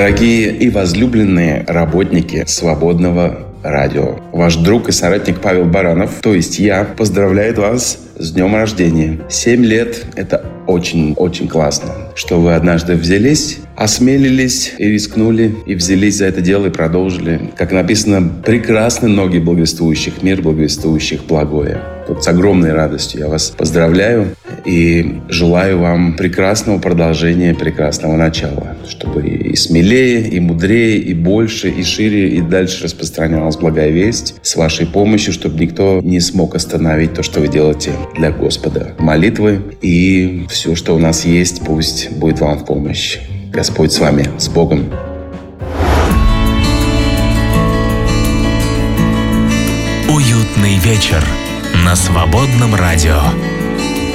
Дорогие и возлюбленные работники Свободного радио, ваш друг и соратник Павел Баранов, то есть я, поздравляет вас с днем рождения. 7 лет – это очень-очень классно, что вы однажды взялись, осмелились и рискнули, и взялись за это дело и продолжили. Как написано, прекрасны ноги благовествующих, мир благовествующих благое. Вот с огромной радостью я вас поздравляю и желаю вам прекрасного продолжения, прекрасного начала, чтобы и смелее, и мудрее, и больше, и шире, и дальше распространялась благая весть с вашей помощью, чтобы никто не смог остановить то, что вы делаете для Господа. Молитвы и все, что у нас есть, пусть будет вам в помощь. Господь с вами, с Богом. Уютный вечер на Свободном радио.